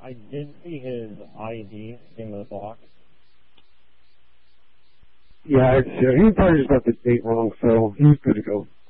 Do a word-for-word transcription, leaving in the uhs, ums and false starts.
I did see his I D in the box. Yeah, it's, uh, he probably just got the date wrong, so he's good to go.